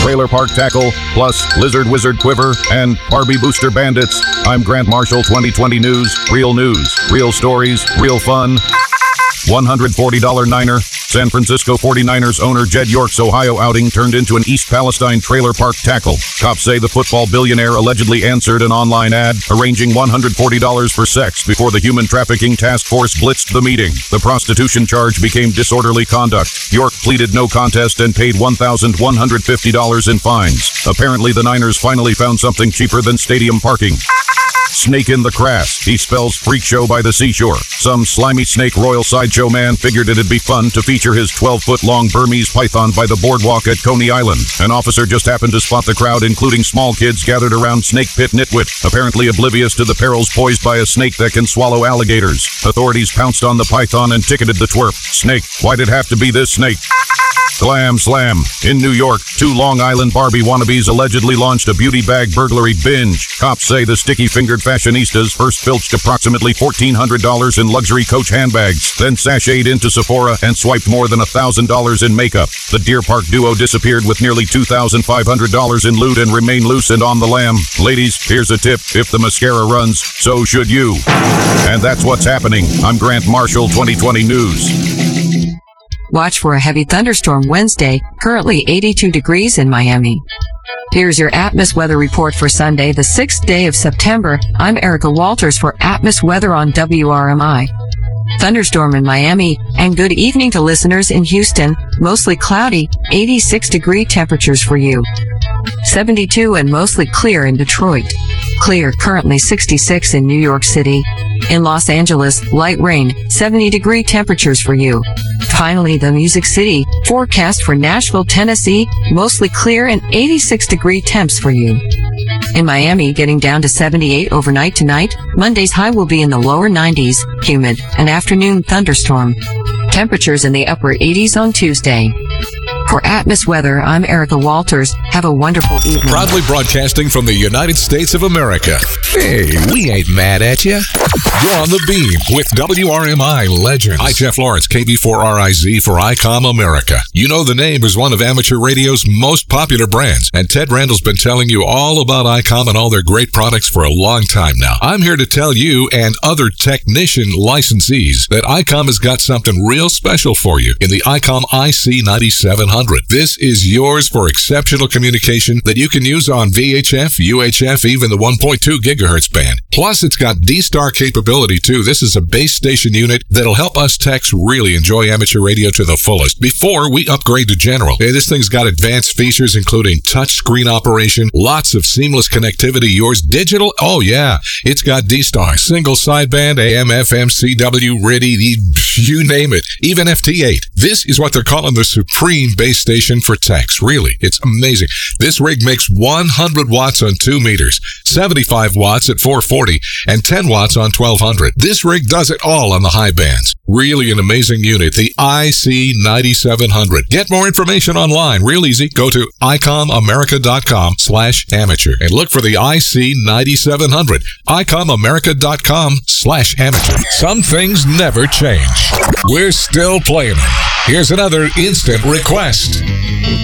Trailer Park Tackle, plus Lizard Wizard Quiver and Barbie Booster Bandits. I'm Grant Marshall, 2020 News, real stories, real fun. $140 Niner. San Francisco 49ers owner Jed York's Ohio outing turned into an East Palestine trailer park tackle. Cops say the football billionaire allegedly answered an online ad, arranging $140 for sex before the human trafficking task force blitzed the meeting. The prostitution charge became disorderly conduct. York pleaded no contest and paid $1,150 in fines. Apparently, the Niners finally found something cheaper than stadium parking. Snake in the Grass. He spells freak show by the seashore. Some slimy snake royal sideshow man figured it'd be fun to feature his 12-foot-long Burmese python by the boardwalk at Coney Island. An officer just happened to spot the crowd, including small kids gathered around Snake Pit Nitwit, apparently oblivious to the perils posed by a snake that can swallow alligators. Authorities pounced on the python and ticketed the twerp. Snake, why'd it have to be this snake? Glam Slam. In New York, 2 Long Island Barbie wannabes allegedly launched a beauty bag burglary binge. Cops say the sticky-fingered fashionistas first filched approximately $1,400 in luxury Coach handbags, then sashayed into Sephora and swiped more than $1,000 in makeup. The Deer Park duo disappeared with nearly $2,500 in loot and remain loose and on the lam. Ladies, here's a tip. If the mascara runs, so should you. And that's what's happening. I'm Grant Marshall, 2020 News. Watch for a heavy thunderstorm Wednesday, currently 82 degrees in Miami. Here's your Atmos weather report for Sunday, the 6th day of September. I'm Erica Walters for Atmos Weather on WRMI. Thunderstorm in Miami, and good evening to listeners in Houston. Mostly cloudy, 86-degree temperatures for you. 72 and mostly clear in Detroit. Clear, currently 66 in New York City. In Los Angeles, light rain, 70-degree temperatures for you. Finally, the Music City, forecast for Nashville, Tennessee, mostly clear and 86-degree temps for you. In Miami, getting down to 78 overnight tonight. Monday's high will be in the lower 90s, humid, an afternoon thunderstorm. Temperatures in the upper 80s on Tuesday. For Atmos Weather, I'm Erica Walters. Have a wonderful evening. Proudly broadcasting from the United States of America. Hey, we ain't mad at you. You're on the beam with WRMI Legends. Hi, Jeff Lawrence, KB4RIZ for ICOM America. You know the name is one of amateur radio's most popular brands, and Ted Randall's been telling you all about ICOM and all their great products for a long time now. I'm here to tell you and other technician licensees that ICOM has got something real special for you in the ICOM IC9700. This is yours for exceptional communication that you can use on VHF, UHF, even the 1.2 gigahertz band. Plus, it's got D-Star capability, too. This is a base station unit that'll help us techs really enjoy amateur radio to the fullest before we upgrade to general. Hey, this thing's got advanced features, including touch screen operation, lots of seamless connectivity, yours digital. Oh, yeah. It's got D-Star, single sideband, AM, FM, CW, RIDI, you name it, even FT8. This is what they're calling the supreme base station for techs. Really, it's amazing. This rig makes 100 watts on 2 meters, 75 watts at 440, and 10 watts on 1200. This rig does it all on the high bands. Really an amazing unit, the IC9700. Get more information online, real easy. Go to ICOMAmerica.com/amateur and look for the IC9700. ICOMAmerica.com/amateur. Some things never change. We're still playing them. Here's another instant request.